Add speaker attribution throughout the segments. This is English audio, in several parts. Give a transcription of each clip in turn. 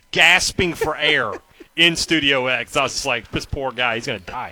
Speaker 1: gasping for air in Studio X. I was just like, this poor guy, he's going to die.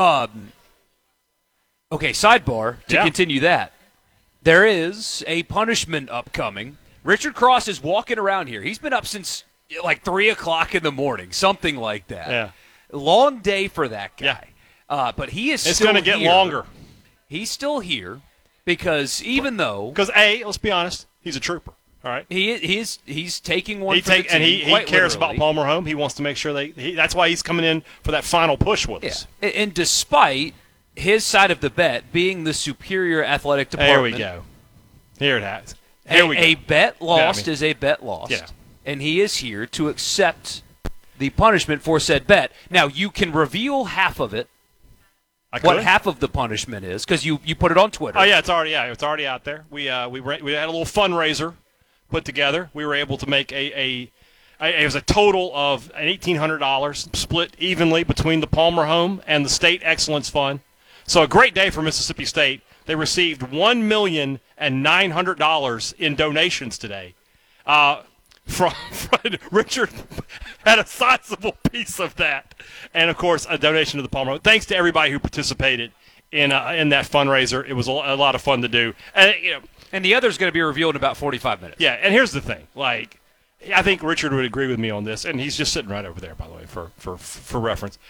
Speaker 2: Okay, sidebar, to
Speaker 1: Yeah.
Speaker 2: continue that. There is a punishment upcoming. Richard Cross is walking around here. He's been up since like 3 o'clock in the morning, something like that.
Speaker 1: Yeah.
Speaker 2: Long day for that guy.
Speaker 1: Yeah.
Speaker 2: But he is
Speaker 1: It's
Speaker 2: still
Speaker 1: going to get
Speaker 2: here.
Speaker 1: longer.
Speaker 2: He's still here because even though
Speaker 1: Because, A, let's be honest, he's a trooper. All right.
Speaker 2: he's taking one for the team,
Speaker 1: and he
Speaker 2: quite
Speaker 1: cares
Speaker 2: literally.
Speaker 1: about Palmer home. He wants to make sure that's why he's coming in for that final push with
Speaker 2: Yeah.
Speaker 1: us.
Speaker 2: And despite his side of the bet being the superior athletic department.
Speaker 1: There we go. Here it has. Here we go.
Speaker 2: A bet lost
Speaker 1: Yeah,
Speaker 2: is a bet lost.
Speaker 1: Yeah.
Speaker 2: And he is here to accept the punishment for said bet. Now, you can reveal half of it, what
Speaker 1: could.
Speaker 2: half of the punishment is, because you put it on Twitter.
Speaker 1: Oh, yeah, it's already out there. We had a little fundraiser put together. We were able to make it was a total of an $1,800 split evenly between the Palmer Home and the State Excellence Fund. So a great day for Mississippi State. They received $1,900,000 in donations today. From Richard had a sizable piece of that, and of course a donation to the Palmer Home. Thanks to everybody who participated in that fundraiser. It was a lot of fun to do, and
Speaker 2: And the other is going to be revealed in about 45 minutes.
Speaker 1: yeah. And here's the thing, I think Richard would agree with me on this, and he's just sitting right over there, by the way, for reference.